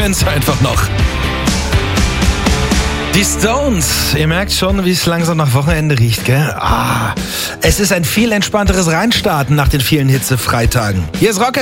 gönn's einfach noch. Die Stones, ihr merkt schon, wie es langsam nach Wochenende riecht, gell? Es ist ein viel entspannteres Reinstarten nach den vielen Hitzefreitagen. Hier ist Rock